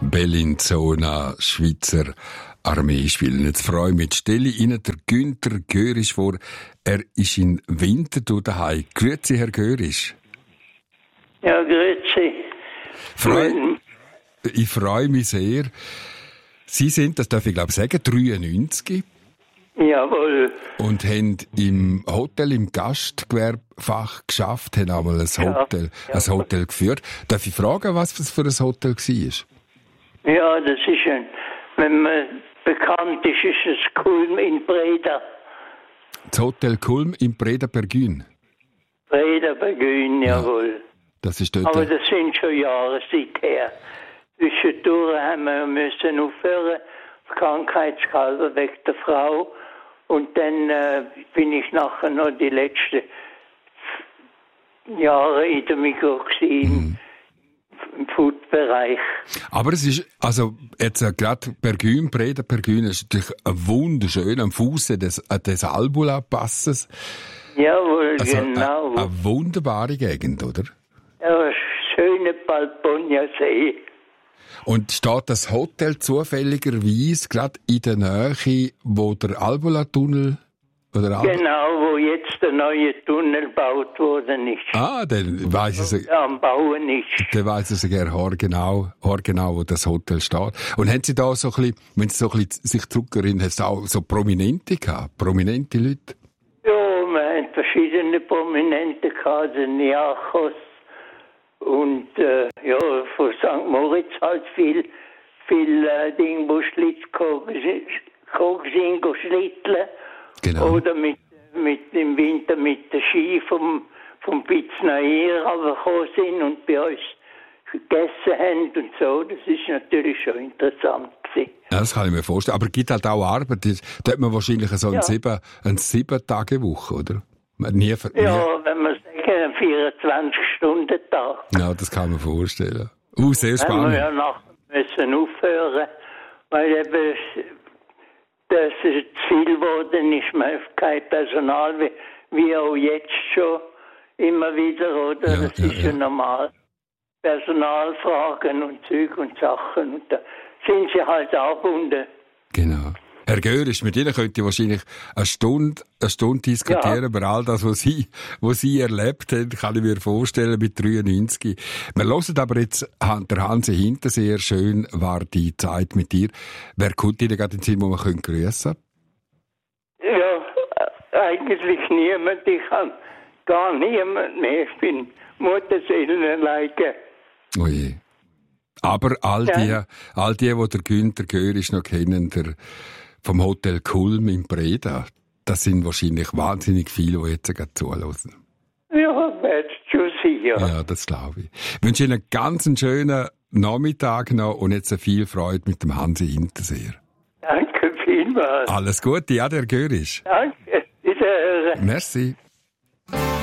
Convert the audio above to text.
Bellinzona, Schweizer Armee spielen. Jetzt freue ich mich, jetzt stelle ich Ihnen der Günther Görisch vor. Er ist in Winterthur daheim. Grüezi, Herr Görisch. Ja, grüezi. Ich freue mich sehr. Sie sind, das darf ich glaube sagen, 93. Jawohl. Und haben im Hotel, im Gastgewerbefach geschafft, haben einmal ein Hotel geführt. Darf ich fragen, was das für ein Hotel war? Ja, das ist wenn man bekannt ist, ist es Kulm in Breda. Das Hotel Kulm in Breda-Pergün? Breda-Pergün, jawohl. Das ist dort. Aber das sind schon Jahre seither. Zwischendurch haben wir müssen aufhören, krankheitshalber wegen der Frau. Und dann bin ich nachher noch die letzten Jahre in der Migros im Food-Bereich. Aber es ist, also jetzt gerade Pergün, Breda-Pergün, ist natürlich wunderschön am Fuße des Albula-Passes. Jawohl, also genau. Eine wunderbare Gegend, oder? Ja, schöne Balponia-See. Und steht das Hotel zufälligerweise gerade in der Nähe, wo der Albula-Tunnel genau, wo jetzt der neue Tunnel gebaut worden ist. Ah, dann weiss ich am Bauen ist. Dann weiss ich sogar haargenau, wo das Hotel steht. Und haben Sie da so ein bisschen, wenn Sie so ein bisschen sich zurückerinnern, haben Sie auch so Prominente gehabt? Prominente Leute? Ja, wir haben verschiedene Prominente gehabt, den Niachos. Und von St. Moritz halt viel Dinge, wo Schlitteln. Genau. Oder mit im Winter mit der Ski vom Piznair gekommen sind und bei uns gegessen haben und so. Das ist natürlich schon interessant gewesen. Ja, das kann ich mir vorstellen. Aber es gibt halt auch Arbeit. Da hat man wahrscheinlich so eine 7-Tage-Woche, oder? Wenn man sagen, 24-Stunden-Tag. Ja, das kann man vorstellen. Sehr spannend. Haben wir ja nachher müssen aufhören, weil eben das zu viel geworden ist. Man hat kein Personal, wie auch jetzt schon immer wieder, oder? Ja, das ist ja normal. Personalfragen und Zeug und Sachen. Und da sind sie halt auch gebunden. Genau. Herr Görisch, mit Ihnen könnte ich wahrscheinlich eine Stunde diskutieren über all das, was Sie erlebt haben, kann ich mir vorstellen, mit 93. Wir hören aber jetzt der Hansi Hinterseher, schön war die Zeit mit dir. Wer kommt Ihnen gerade in den Sinn, wo man grüssen können? Ja, eigentlich niemand. Ich habe gar niemand mehr. Ich bin Mutterseelenleike. Oh je. Aber all die, der Günther Görisch noch kennen, vom Hotel Kulm in Breda, das sind wahrscheinlich wahnsinnig viele, die jetzt gerade zuhören. Ja, werde schon sicher. Ja, das glaube ich. Ich wünsche Ihnen einen ganz schönen Nachmittag noch und jetzt viel Freude mit dem Hansi Hinterseher. Danke vielmals. Alles Gute, ja, der Görisch. Danke, wiederhören. Merci.